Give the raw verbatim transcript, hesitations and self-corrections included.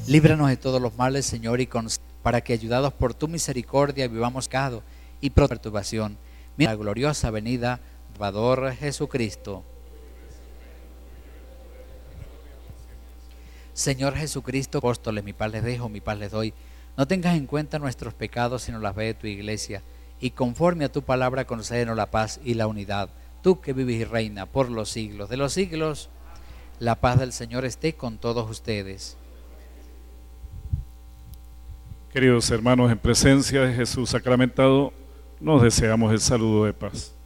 Líbranos de todos los males, Señor, y con, para que, ayudados por tu misericordia, vivamos pecado y perturbación. Mira la gloriosa venida, Salvador Jesucristo. Señor Jesucristo, apóstoles, mi paz les dejo, mi paz les doy. No tengas en cuenta nuestros pecados, sino las ve de tu iglesia. Y conforme a tu palabra, concédenos la paz y la unidad. Tú que vives y reina por los siglos de los siglos, la paz del Señor esté con todos ustedes. Queridos hermanos, en presencia de Jesús sacramentado, nos deseamos el saludo de paz.